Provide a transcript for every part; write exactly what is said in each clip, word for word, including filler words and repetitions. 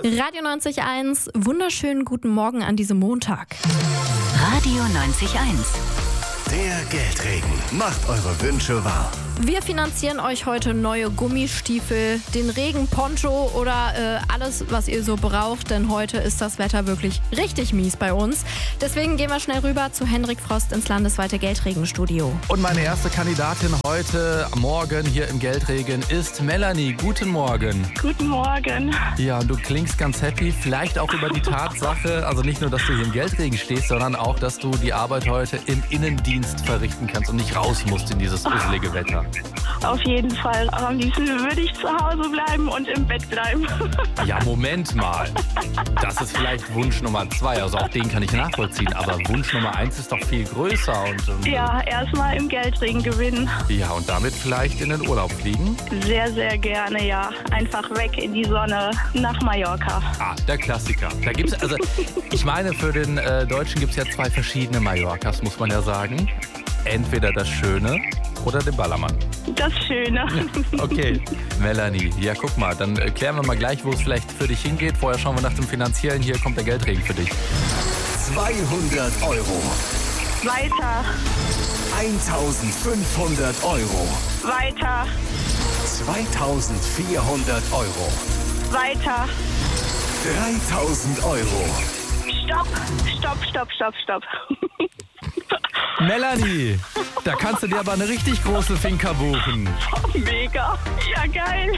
Radio neunzig Komma eins, wunderschönen guten Morgen an diesem Montag. Radio neunzig Komma eins. Der Geldregen macht eure Wünsche wahr. Wir finanzieren euch heute neue Gummistiefel, den Regenponcho oder äh, alles, was ihr so braucht, denn heute ist das Wetter wirklich richtig mies bei uns. Deswegen gehen wir schnell rüber zu Hendrik Frost ins landesweite Geldregenstudio. Und meine erste Kandidatin heute Morgen hier im Geldregen ist Melanie. Guten Morgen. Guten Morgen. Ja, und du klingst ganz happy, vielleicht auch über die Tatsache, also nicht nur, dass du hier im Geldregen stehst, sondern auch, dass du die Arbeit heute im Innendienst verrichten kannst und nicht raus musst in dieses uselige Wetter. Auf jeden Fall. Aber am liebsten würde ich zu Hause bleiben und im Bett bleiben. Ja, Moment mal. Das ist vielleicht Wunsch Nummer zwei. Also auch den kann ich nachvollziehen. Aber Wunsch Nummer eins ist doch viel größer. Und, und Ja, erstmal im Geldregen gewinnen. Ja, und damit vielleicht in den Urlaub fliegen? Sehr, sehr gerne, ja. Einfach weg in die Sonne nach Mallorca. Ah, der Klassiker. Da gibt's, also ich meine, für den äh, Deutschen gibt es ja zwei verschiedene Mallorcas, muss man ja sagen. Entweder das Schöne oder den Ballermann. Das Schöne. Okay, Melanie, ja guck mal, dann äh, klären wir mal gleich, wo es vielleicht für dich hingeht. Vorher schauen wir nach dem Finanziellen. Hier kommt der Geldregen für dich. zweihundert Euro. Weiter, eintausendfünfhundert Euro. weiter, zweitausendvierhundert Euro. weiter. dreitausend Euro. Stopp, stopp, stopp, stopp, stopp. Melanie, da kannst du dir aber eine richtig große Finca buchen. Mega. Ja, geil.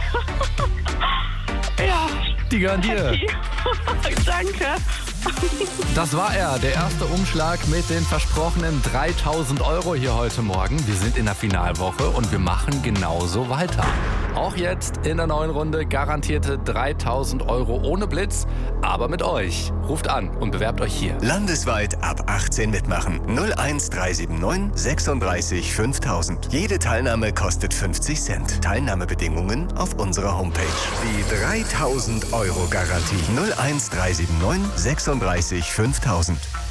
Ja, Die gehören dir. danke. Das war er, der erste Umschlag mit den versprochenen dreitausend Euro hier heute Morgen. Wir sind in der Finalwoche und wir machen genauso weiter. Auch jetzt in der neuen Runde garantierte dreitausend Euro ohne Blitz, aber mit euch. Ruft an und bewerbt euch hier. Landesweit ab achtzehn mitmachen. null eins drei sieben neun sechsunddreißig fünftausend. Jede Teilnahme kostet fünfzig Cent. Teilnahmebedingungen auf unserer Homepage. Die dreitausend Euro Garantie. null eins drei sieben neun sechsunddreißig fünftausend.